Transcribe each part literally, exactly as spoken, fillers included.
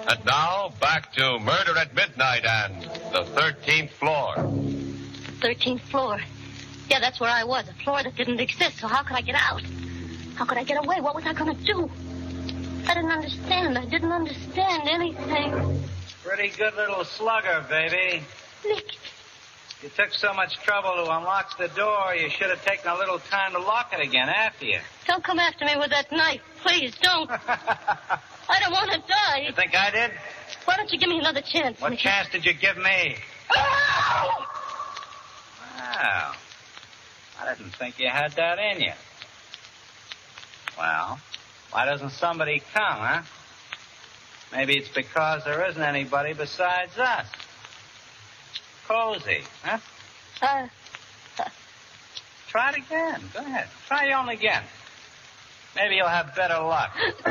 And now, back to Murder at Midnight and the thirteenth floor. thirteenth floor? Yeah, that's where I was, a floor that didn't exist, so how could I get out? How could I get away? What was I going to do? I didn't understand. I didn't understand anything. Pretty good little slugger, baby. Nick. You took so much trouble to unlock the door, you should have taken a little time to lock it again after you. Don't come after me with that knife. Please, don't. I don't want to die. You think I did? Why don't you give me another chance, What Nick? chance did you give me? Oh! Wow. I didn't think you had that in you. Well, why doesn't somebody come, huh? Maybe it's because there isn't anybody besides us. Cozy, huh? Uh, uh, Try it again. Go ahead. Try your own again. Maybe you'll have better luck.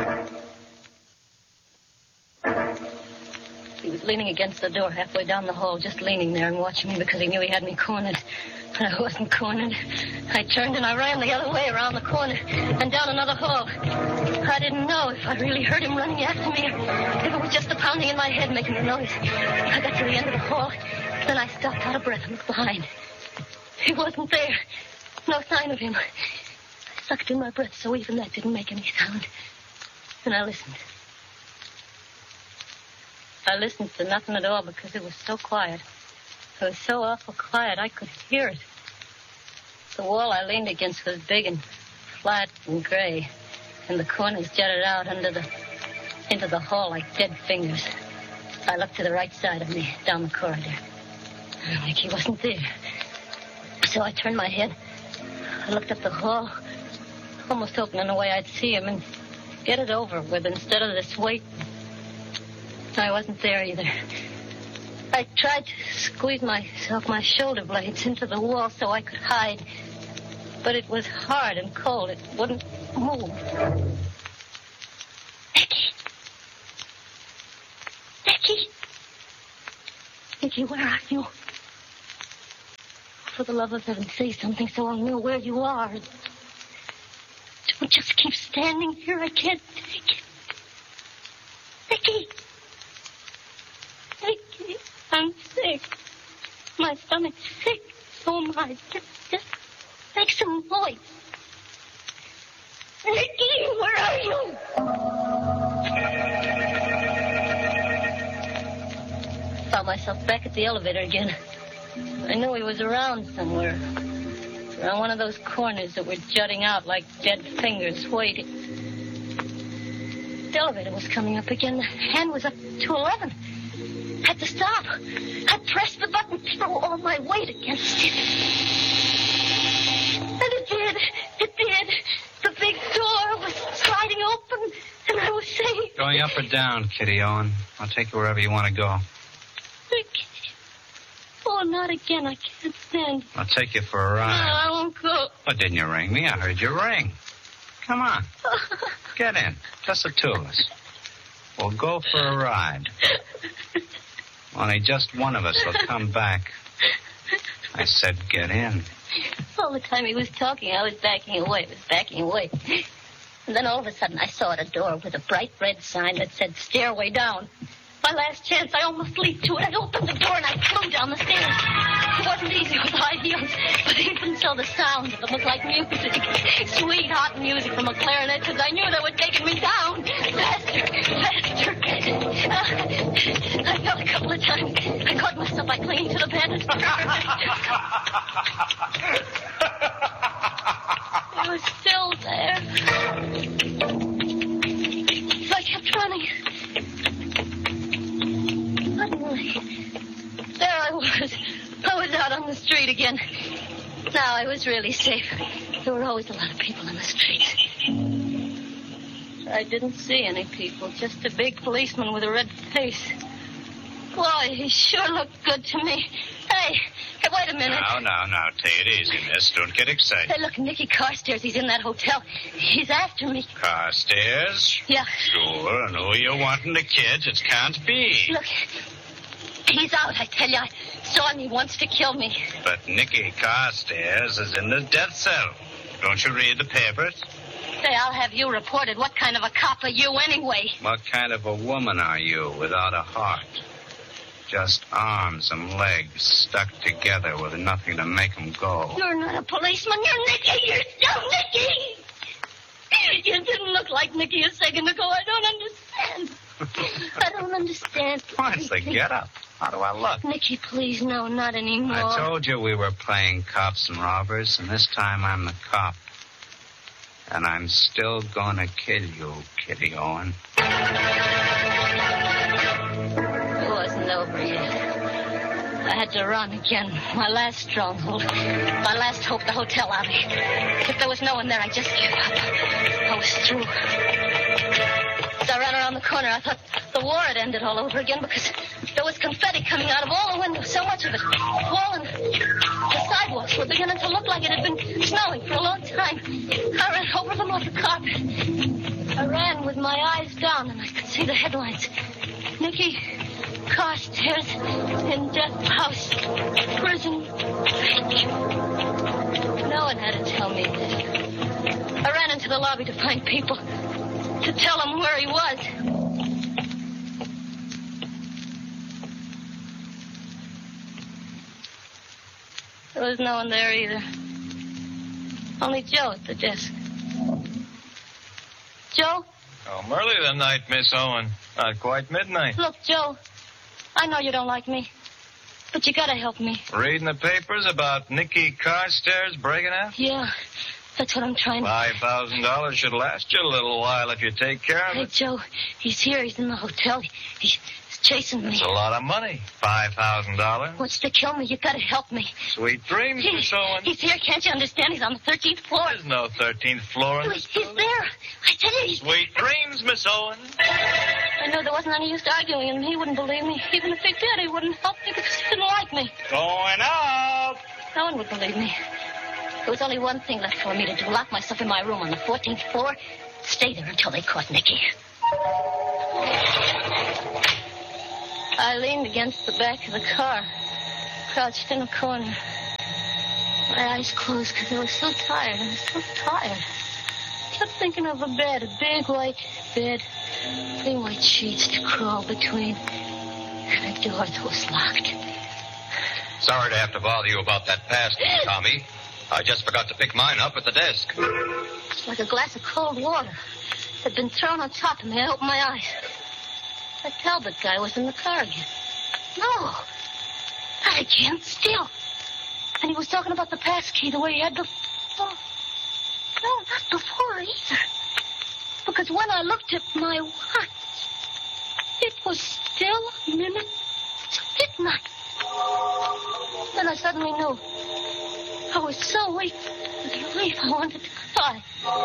He was leaning against the door halfway down the hall, just leaning there and watching me because he knew he had me cornered. But I wasn't cornered. I turned and I ran the other way around the corner and down another hall. I didn't know if I really heard him running after me or if it was just the pounding in my head making the noise. I got to the end of the hall. Then I stopped out of breath and looked behind. He wasn't there. No sign of him. I sucked in my breath so even that didn't make any sound. And I listened. I listened to nothing at all because it was so quiet. It was so awful quiet I could hear it. The wall I leaned against was big and flat and gray, and the corners jutted out under the into the hall like dead fingers. I looked to the right side of me, down the corridor. Like he wasn't there. So I turned my head. I looked up the hall, almost hoping in a way I'd see him and get it over with instead of this wait. I wasn't there either. I tried to squeeze myself, my shoulder blades, into the wall so I could hide. But it was hard and cold. It wouldn't move. Nicky. Nicky. Nicky, where are you? For the love of heaven, say something so I'll know where you are. Don't just keep standing here. I can't take it. Nicky. Nicky, I'm sick. My stomach's sick. So am I. Just, just make some noise. Nicky, where are you? Found myself back at the elevator again. I knew he was around somewhere. Around one of those corners that were jutting out like dead fingers waiting. The elevator was coming up again. The hand was up to eleven. Had to stop. I pressed the button, throw all my weight against it. And it did. It did. The big door was sliding open, and I was safe. Going up or down, Kitty Owen? I'll take you wherever you want to go. Oh, not again. I can't stand. I'll take you for a ride. No, I won't go. Well, didn't you ring me? I heard you ring. Come on. Get in. Just the two of us. We'll go for a ride. Only just one of us will come back. I said get in. All the time he was talking, I was backing away. I was backing away. And then all of a sudden, I saw at a door with a bright red sign that said stairway down. My last chance, I almost leaped to it. I opened the door and I flew down the stairs. It wasn't easy with high heels, but even so, the sound of them was like music. Sweet, hot music from a clarinet, because I knew they were taking me down. Faster, faster. Uh, I fell a couple of times. I caught myself by clinging to the bed. It was still there. So I kept running. Suddenly, there I was. I was out on the street again. Now I was really safe. There were always a lot of people in the streets. I didn't see any people, just a big policeman with a red face. Boy, he sure looked good to me. Hey, hey, wait a minute. No, no, no. Take it easy, miss. Don't get excited. Hey, look, Nicky Carstairs, he's in that hotel. He's after me. Carstairs? Yeah. Sure, and who you wanting the kids? It can't be. Look, he's out, I tell you. I saw him. He wants to kill me. But Nicky Carstairs is in the death cell. Don't you read the papers? Say, I'll have you reported. What kind of a cop are you anyway? What kind of a woman are you without a heart? Just arms and legs stuck together with nothing to make them go. You're not a policeman. You're Nicky. You're still Nicky. You didn't look like Nicky a second ago. I don't understand. I don't understand. What's the get-up? How do I look? Nicky, please, no, not anymore. I told you we were playing cops and robbers, and this time I'm the cop. And I'm still gonna kill you, Kitty Owen. It wasn't over yet. I had to run again. My last stronghold. My last hope, the hotel lobby. If there was no one there, I just gave up. I was through. As I ran around the corner, I thought the war had ended all over again because there was confetti coming out of all the windows, so much of it. Falling. The sidewalks were beginning to look like it had been snowing for a long time. I ran over them off the carpet. I ran with my eyes down, and I could see the headlines. Nicky Carstairs in death house, prison. No one had to tell me this. I ran into the lobby to find people, to tell them where he was. There was no one there either. Only Joe at the desk. Joe? Oh, early the night, Miss Owen. Not quite midnight. Look, Joe, I know you don't like me, but you gotta help me. Reading the papers about Nicky Carstairs breaking out? Yeah, that's what I'm trying to... Five thousand dollars should last you a little while if you take care of Hey, it. Joe, he's here. He's in the hotel. He, he's chasing me. It's a lot of money. Five thousand dollars. Wants to kill me. You gotta help me. Sweet dreams, He- Miss Owen. He's here. Can't you understand? He's on the thirteenth floor. There's no thirteenth floor in He's, this he's building. there. I tell you, he's... Sweet dreams, Miss Owen. I know there wasn't any use arguing, and he wouldn't believe me. Even if he did, he wouldn't help me because he didn't like me. Going out. No one would believe me. There was only one thing left for me to do. Lock myself in my room on the fourteenth floor. Stay there until they caught Nicky. I leaned against the back of the car, crouched in a corner. My eyes closed because I was so tired. I was so tired. Kept thinking of a bed, a big white bed, big white sheets to crawl between, and a door that was locked. Sorry to have to bother you about that pass key, Tommy. I just forgot to pick mine up at the desk. It's like a glass of cold water had been thrown on top of me. I opened my eyes. That Talbot guy was in the car again. No, not again, still. And he was talking about the pass key the way he had before. No, not before either. Because when I looked at my watch, it was still minutes to midnight. Then I suddenly knew. I was so weak with relief I wanted to cry.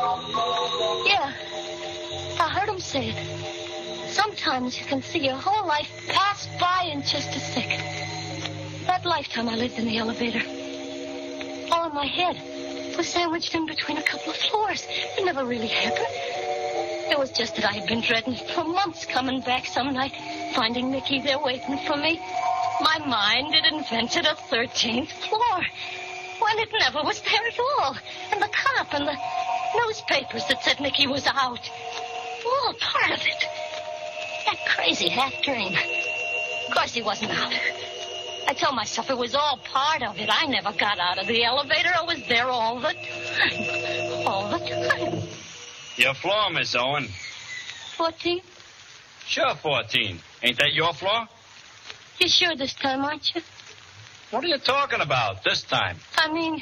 Yeah, I heard him say it. Sometimes you can see your whole life pass by in just a second. That lifetime I lived in the elevator, all in my head, was sandwiched in between a couple of floors. It never really happened. It was just that I had been dreading for months coming back some night, finding Nicky there waiting for me. My mind had invented a thirteenth floor, when it never was there at all. And the cop and the newspapers that said Nicky was out. All part of it. That crazy half dream. Of course he wasn't out. I told myself it was all part of it. I never got out of the elevator. I was there all the time. All the time. Your floor, Miss Owen. Fourteen? Sure, fourteen. Ain't that your floor? You sure this time, aren't you? What are you talking about this time? I mean,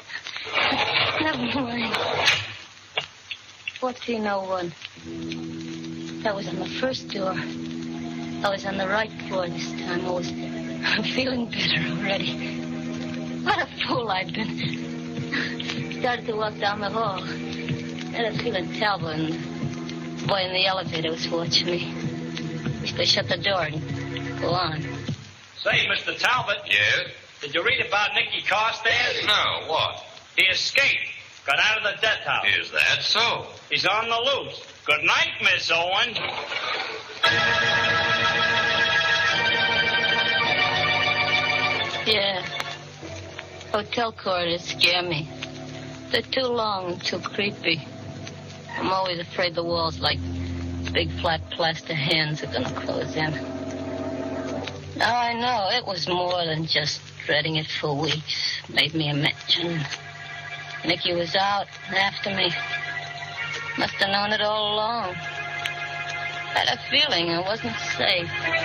never mind. fourteen oh one. That was on the first door. I was on the right floor this time. I was feeling better already. What a fool I'd been. Started to walk down the hall. Had a feeling Talbot and the boy in the elevator was watching me. Wish they shut the door and go on. Say, Mister Talbot. Yes? Did you read about Nicky Carstairs? No, what? He escaped. Got out of the death house. Is that so? He's on the loose. Good night, Miss Owen. Yeah. Hotel corridors scare me. They're too long and too creepy. I'm always afraid the walls like big flat plaster hands are going to close in. Now I know it was more than just dreading it for weeks. Made me imagine. Nicky was out after me. Must have known it all along. Had a feeling I wasn't safe.